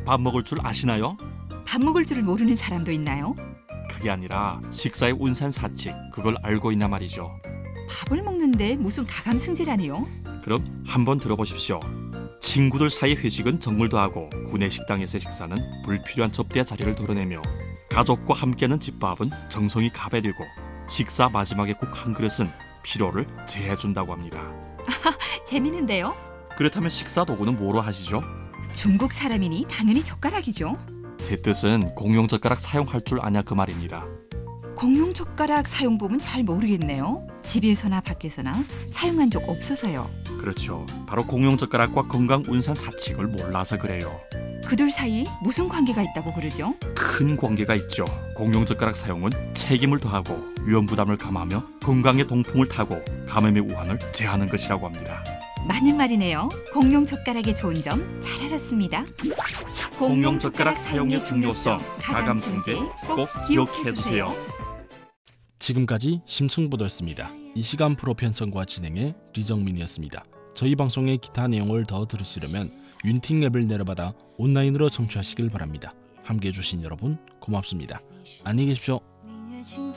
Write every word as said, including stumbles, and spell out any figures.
밥 먹을 줄 아시나요? 밥 먹을 줄 모르는 사람도 있나요? 그게 아니라 식사의 운산사칙, 그걸 알고 있나 말이죠. 밥을 먹는데 무슨 가감승제라니요? 그럼 한번 들어보십시오. 친구들 사이 회식은 정물도 하고 구내 식당에서의 식사는 불필요한 접대의 자리를 덜어내며 가족과 함께하는 집밥은 정성이 가베되고 식사 마지막에 국 한 그릇은 피로를 제해준다고 합니다. 재밌는데요? 그렇다면 식사 도구는 뭐로 하시죠? 중국 사람이니 당연히 젓가락이죠. 제 뜻은 공용 젓가락 사용할 줄 아냐 그 말입니다. 공용 젓가락 사용법은 잘 모르겠네요. 집에서나 밖에서나 사용한 적 없어서요. 그렇죠. 바로 공용 젓가락과 건강 운산 사칙을 몰라서 그래요. 그들 사이 무슨 관계가 있다고 그러죠? 큰 관계가 있죠. 공용 젓가락 사용은 책임을 더하고 위험 부담을 감하며 건강의 동풍을 타고 감염의 우환을 제하는 것이라고 합니다. 맞는 말이네요. 공용 젓가락의 좋은 점 잘 알았습니다. 공용 젓가락 사용의 중요성, 가감승제 꼭 기억해 두세요. 지금까지 심층보도였습니다. 이 시간 프로 편성과 진행의 리정민이었습니다. 저희 방송의 기타 내용을 더 들으시려면 윤팅 앱을 내려받아 온라인으로 청취하시길 바랍니다. 함께해 주신 여러분 고맙습니다. 안녕히 계십시오.